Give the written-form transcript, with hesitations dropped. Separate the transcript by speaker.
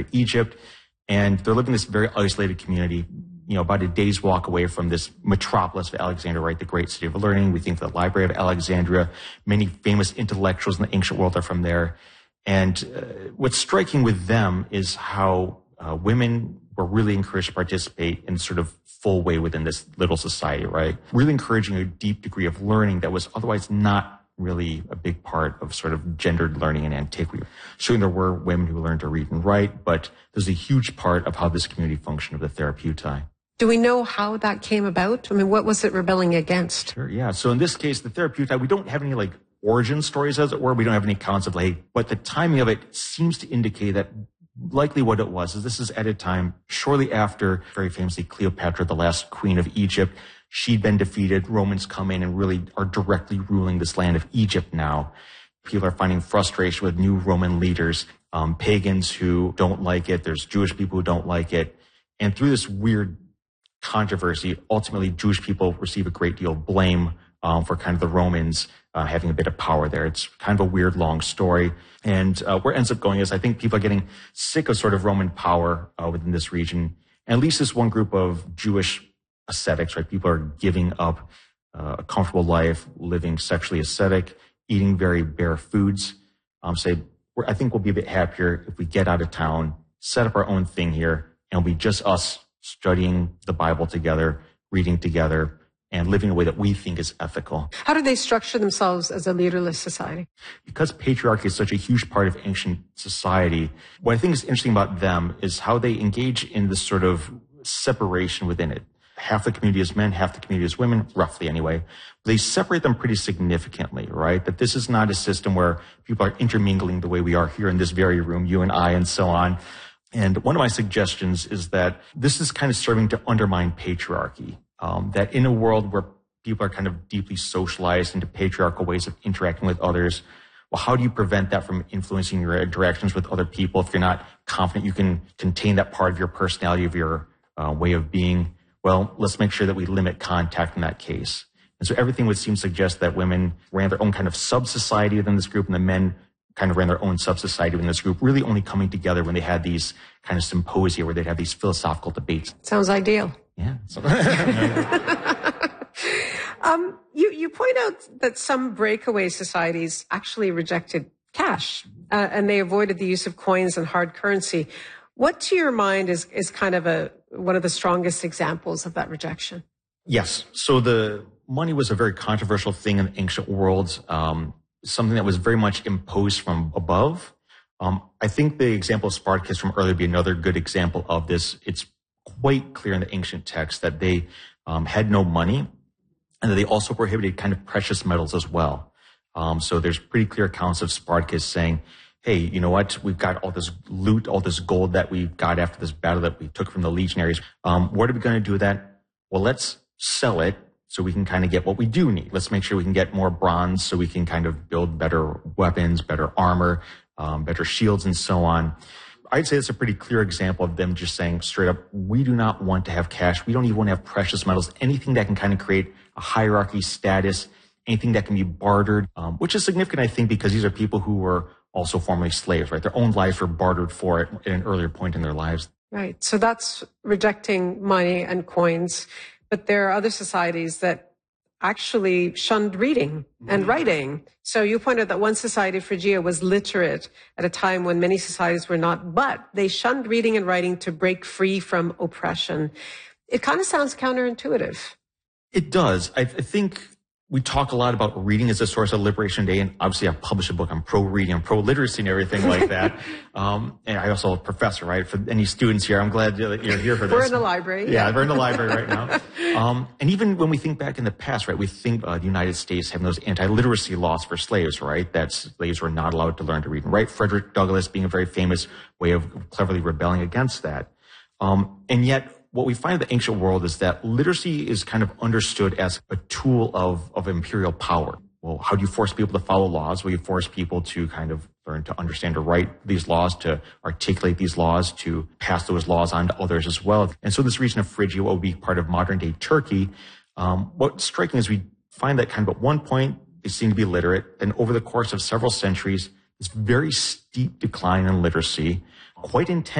Speaker 1: Alexandria, Egypt. And they're living in this very isolated community, about a day's walk away from this metropolis of Alexandria, right? The great city of learning. We think the Library of Alexandria. Many famous intellectuals in the ancient world are from there. And what's striking with them is how women were really encouraged to participate in sort of full way within this little society, right? Really encouraging a deep degree of learning that was otherwise not really a big part of sort of gendered learning in antiquity. Certainly there were women who learned to read and write, but there's a huge part of how this community functioned of the Therapeutai.
Speaker 2: Do we know how that came about? I mean, what was it rebelling against?
Speaker 1: Sure, yeah. So in this case, the Therapeutai, we don't have any origin stories, as it were. We don't have any accounts of but the timing of it seems to indicate that likely what it was is this is at a time shortly after, very famously, Cleopatra, the last queen of Egypt. She'd been defeated. Romans come in and really are directly ruling this land of Egypt now. People are finding frustration with new Roman leaders, pagans who don't like it. There's Jewish people who don't like it. And through this weird controversy, ultimately Jewish people receive a great deal of blame for kind of the Romans having a bit of power there. It's kind of a weird, long story. And where it ends up going is I think people are getting sick of sort of Roman power within this region. And at least this one group of Jewish ascetics, right? People are giving up a comfortable life, living sexually ascetic, eating very bare foods. I think we'll be a bit happier if we get out of town, set up our own thing here, and it'll be just us studying the Bible together, reading together, and living in a way that we think is ethical.
Speaker 2: How do they structure themselves as a leaderless society?
Speaker 1: Because patriarchy is such a huge part of ancient society, what I think is interesting about them is how they engage in this sort of separation within it. Half the community is men, half the community is women, roughly anyway. They separate them pretty significantly, right? That this is not a system where people are intermingling the way we are here in this very room, you and I, and so on. And one of my suggestions is that this is kind of serving to undermine patriarchy. That in a world where people are kind of deeply socialized into patriarchal ways of interacting with others, well, how do you prevent that from influencing your interactions with other people if you're not confident you can contain that part of your personality, of your way of being? Well, let's make sure that we limit contact in that case. And so everything would seem to suggest that women ran their own kind of sub-society within this group, and the men kind of ran their own sub-society within this group, really only coming together when they had these kind of symposia where they'd have these philosophical debates.
Speaker 2: Sounds ideal.
Speaker 1: Yeah.
Speaker 2: You point out that some breakaway societies actually rejected cash, and they avoided the use of coins and hard currency. What, to your mind, is kind of one of the strongest examples of that rejection?
Speaker 1: Yes. So the money was a very controversial thing in the ancient world, something that was very much imposed from above. I think the example of Spartacus from earlier would be another good example of this. It's quite clear in the ancient text that they had no money, and that they also prohibited kind of precious metals as well. So there's pretty clear accounts of Spartacus saying, hey, you know what? We've got all this loot, all this gold that we got after this battle that we took from the legionaries. What are we going to do with that? Well, let's sell it so we can kind of get what we do need. Let's make sure we can get more bronze so we can kind of build better weapons, better armor, better shields, and so on. I'd say it's a pretty clear example of them just saying straight up, we do not want to have cash. We don't even want to have precious metals, anything that can kind of create a hierarchy, status, anything that can be bartered, which is significant, I think, because these are people who were also formerly slaves, right? Their own lives were bartered for it at an earlier point in their lives.
Speaker 2: Right. So that's rejecting money and coins. But there are other societies that actually shunned reading and writing. So you pointed out that one society, Phrygia, was literate at a time when many societies were not, but they shunned reading and writing to break free from oppression. It kind of sounds counterintuitive. It does.
Speaker 1: I think we talk a lot about reading as a source of liberation today, and obviously I've published a book on pro-reading and pro-literacy and everything like that. And I also a professor, right? For any students here, I'm glad that you're here for this.
Speaker 2: We're in the library.
Speaker 1: Yeah, we're in the library right now. And even when we think back in the past, right, we think the United States having those anti-literacy laws for slaves, right? That slaves were not allowed to learn to read and write. Frederick Douglass being a very famous way of cleverly rebelling against that. And yet, what we find in the ancient world is that literacy is kind of understood as a tool of imperial power. Well, how do you force people to follow laws? Well, you force people to kind of learn to understand, to write these laws, to articulate these laws, to pass those laws on to others as well. And so this region of Phrygia, what would be part of modern-day Turkey, what's striking is we find that kind of at one point, they seem to be literate, and over the course of several centuries, this very steep decline in literacy, quite intense.